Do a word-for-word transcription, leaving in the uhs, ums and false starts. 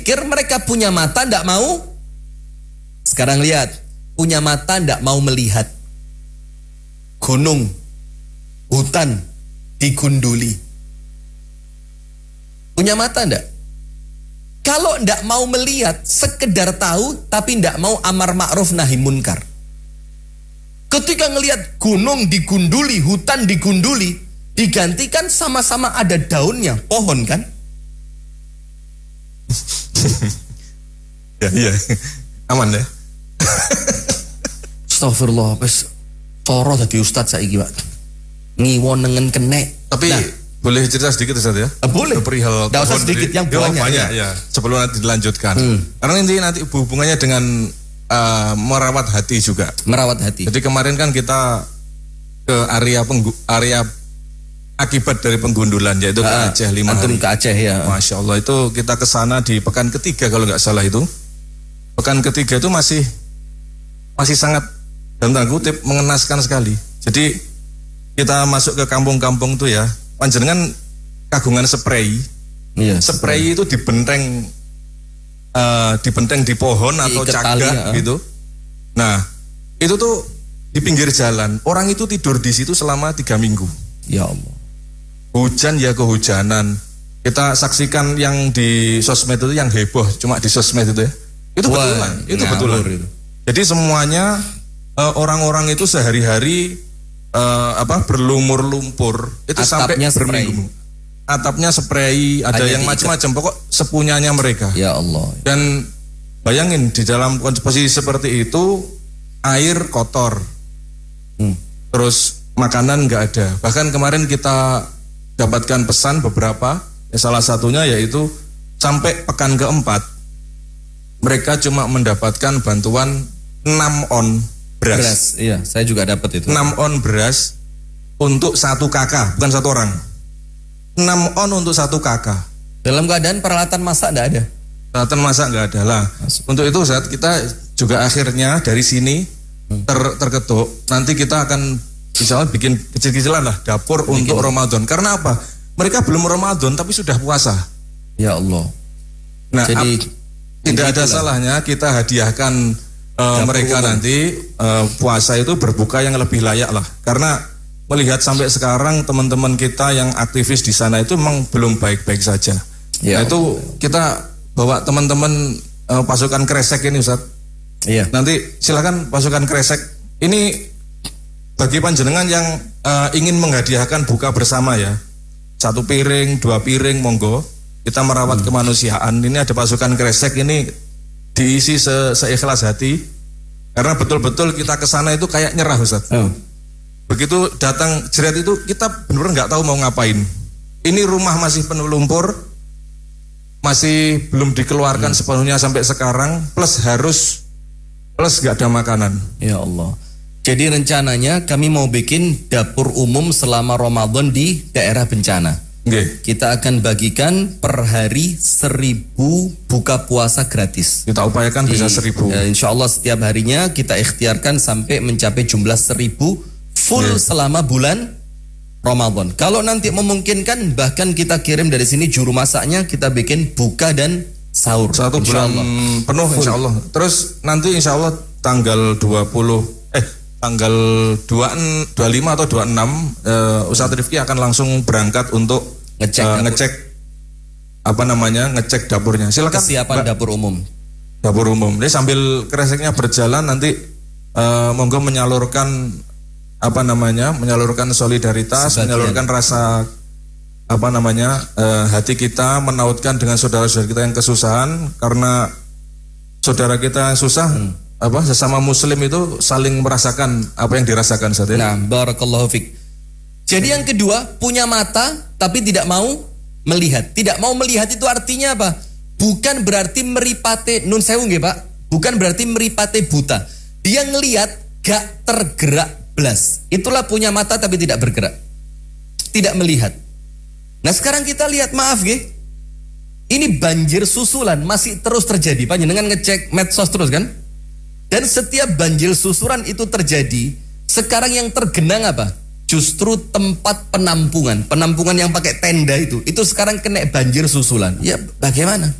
Pikir mereka punya mata tidak mau. Sekarang lihat, punya mata tidak mau melihat gunung, hutan digunduli. Punya mata tidak? Kalau tidak mau melihat, sekedar tahu tapi tidak mau amar ma'ruf nahi munkar. Ketika ngelihat gunung digunduli, hutan digunduli, digantikan sama-sama ada daunnya, pohon kan? Ya, iya. Aman ya. Astagfirullah, wis toro dadi ustaz saiki, Pak. Ngiwon nengen kenek. Tapi nah, boleh cerita sedikit Ustaz ya? Uh, boleh. Perihal tidak usah sedikit, yang banyak. banyak ya. ya. Sebelum nanti dilanjutkan. Hmm. Karena ini nanti hubungannya dengan uh, merawat hati juga. Merawat hati. Jadi kemarin kan kita ke area penggu, area akibat dari penggundulan, yaitu uh, ke Aceh lima hari. Ke Aceh ya. Masya Allah, itu kita ke sana di pekan ketiga kalau nggak salah itu. Pekan ketiga itu masih masih sangat dalam tanda kutip mengenaskan sekali. Jadi kita masuk ke kampung-kampung tuh ya, panjenengan kagungan spray. Iya, spray itu dibenteng uh, dibenteng di pohon di atau cagak ya. Gitu. Nah, itu tuh di pinggir jalan. Orang itu tidur di situ selama tiga minggu. Ya Allah. Hujan ya kehujanan. Kita saksikan yang di sosmed itu, yang heboh cuma di sosmed itu ya. Itu Wah, betulan, itu betulan. Itu. Jadi semuanya uh, orang-orang itu sehari-hari uh, apa berlumur lumpur itu atapnya sampai berminggu. Atapnya spray, ada hanya yang macam-macam, pokok sepunyanya mereka. Ya Allah. Dan bayangin di dalam posisi seperti itu air kotor, hmm. terus makanan nggak ada. Bahkan kemarin kita dapatkan pesan beberapa, ya salah satunya yaitu sampai pekan keempat mereka cuma mendapatkan bantuan enam on beras. beras. Iya, saya juga dapat itu. enam on beras untuk satu kakak, bukan satu orang. enam on untuk satu kakak. Dalam keadaan peralatan masak enggak ada. Peralatan masak enggak ada lah. Masuk. Untuk itu saat kita juga akhirnya dari sini ter, terketuk. Nanti kita akan insya Allah bikin kecil-kecilan lah dapur bikin. Untuk Ramadan. Karena apa? Mereka belum Ramadan tapi sudah puasa. Ya Allah. Nah, jadi ap, tidak ada salahnya kita hadiahkan uh, mereka umum. Nanti uh, puasa itu berbuka yang lebih layak lah. Karena melihat sampai sekarang teman-teman kita yang aktivis di sana itu memang belum baik-baik saja. Ya, nah, itu kita bawa teman-teman uh, pasukan kresek ini Ustaz. Iya. Nanti silakan pasukan kresek ini bagi panjenengan yang uh, ingin menghadiahkan buka bersama ya. Satu piring, dua piring, monggo. Kita merawat hmm. kemanusiaan. Ini ada pasukan kresek ini diisi se seikhlas hati. Karena betul-betul kita ke sana itu kayak nyerah Ustaz. Oh. Begitu datang jerat itu kita benar-benar nggak tahu mau ngapain. Ini rumah masih penuh lumpur, masih belum dikeluarkan hmm. sepenuhnya sampai sekarang, plus harus plus nggak ada makanan. Ya Allah. Jadi rencananya kami mau bikin dapur umum selama Ramadan di daerah bencana. Okay. Kita akan bagikan per hari seribu buka puasa gratis. Kita upayakan di, bisa seribu. Ya, insya Allah setiap harinya kita ikhtiarkan sampai mencapai jumlah seribu full yeah. selama bulan Ramadan. Kalau nanti memungkinkan bahkan kita kirim dari sini juru masaknya, kita bikin buka dan sahur. Satu bulan penuh full. Insya Allah. Terus nanti insya Allah tanggal dua puluh eh tanggal dua puluh lima atau dua puluh enam uh, Ustadz Rifki akan langsung berangkat untuk ngecek uh, ngecek apa namanya ngecek dapurnya. Silakan kesiapan Mbak. Dapur umum. Dapur umum. Jadi sambil kreseknya berjalan nanti uh, monggo menyalurkan apa namanya menyalurkan solidaritas, sebagian. Menyalurkan rasa apa namanya uh, hati kita menautkan dengan saudara-saudara kita yang kesusahan karena saudara kita yang susah. Hmm. Apa sesama muslim itu saling merasakan apa yang dirasakan saat ini. Nah, barakallahu fik. Jadi yang kedua, punya mata tapi tidak mau melihat. Tidak mau melihat itu artinya apa? Bukan berarti meripate nun sewu nggih, Pak. Bukan berarti meripate buta. Dia ngelihat gak tergerak blas. Itulah punya mata tapi tidak bergerak. Tidak melihat. Nah, sekarang kita lihat, maaf nggih. Ini banjir susulan masih terus terjadi. Panjenengan ngecek medsos terus kan? Dan setiap banjir susulan itu terjadi, sekarang yang tergenang apa? Justru tempat penampungan. Penampungan yang pakai tenda itu, itu sekarang kena banjir susulan. Ya bagaimana?